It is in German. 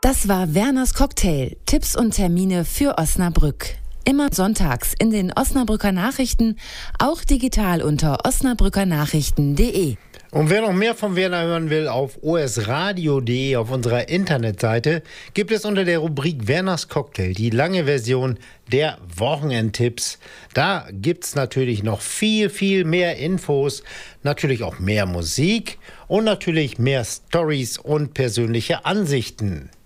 Das war Werners Cocktail. Tipps und Termine für Osnabrück. Immer sonntags in den Osnabrücker Nachrichten, auch digital unter osnabrückernachrichten.de. Und wer noch mehr von Werner hören will, auf osradio.de auf unserer Internetseite gibt es unter der Rubrik Werners Cocktail die lange Version der Wochenendtipps. Da gibt's natürlich noch viel, viel mehr Infos, natürlich auch mehr Musik und natürlich mehr Stories und persönliche Ansichten.